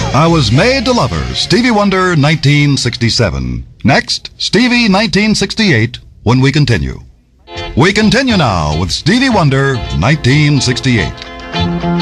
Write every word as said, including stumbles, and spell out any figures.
I Was Made to Love Her, Stevie Wonder, nineteen sixty-seven. Next, Stevie, nineteen sixty-eight, when we continue. We continue now with Stevie Wonder, nineteen sixty-eight.